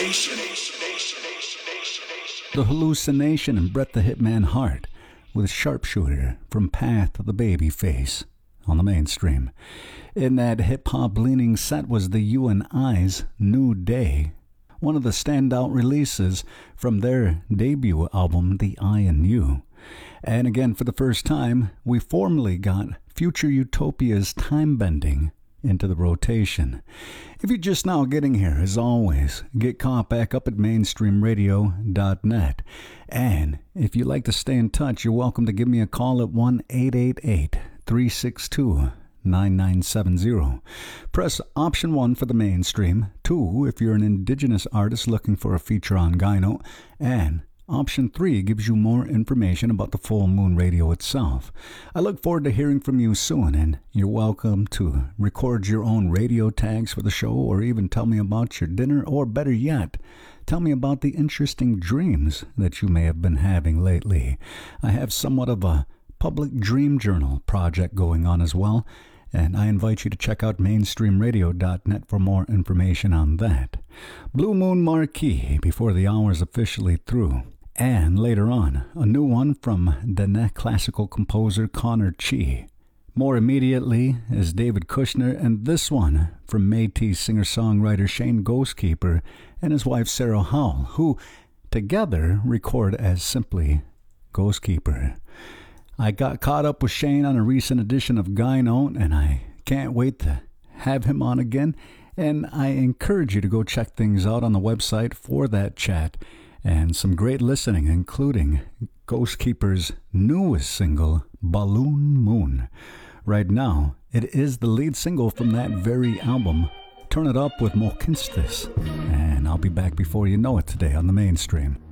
The Hallucination and Bret the Hitman Hart with Sharpshooter from Path of the Babyface on the Mainstream. In that hip-hop leaning set was the You and I's New Day, one of the standout releases from their debut album, The I and You. And again, for the first time, we formally got Future Utopia's Time Bending into the rotation. If you're just now getting here, as always, get caught back up at mainstreamradio.net. And if you'd like to stay in touch, you're welcome to give me a call at 1-888-362-9970. Press option 1 for the Mainstream, 2 if you're an indigenous artist looking for a feature on Gyno, and option 3 gives you more information about the Full Moon Radio itself. I look forward to hearing from you soon, and you're welcome to record your own radio tags for the show, or even tell me about your dinner, or better yet, tell me about the interesting dreams that you may have been having lately. I have somewhat of a public dream journal project going on as well, and I invite you to check out mainstreamradio.net for more information on that. Blue Moon Marquee before the hour's officially through. And later on, a new one from Dene classical composer Connor Chi. More immediately is David Kushner, and this one from Métis singer-songwriter Shane Ghostkeeper and his wife Sarah Howell, who together record as simply Ghostkeeper. I got caught up with Shane on a recent edition of Gyno, and I can't wait to have him on again, and I encourage you to go check things out on the website for that chat and some great listening, including Ghostkeeper's newest single, Balloon Moon. Right now, it is the lead single from that very album, Turn It Up with Mokinstis, and I'll be back before you know it today on the Mainstream.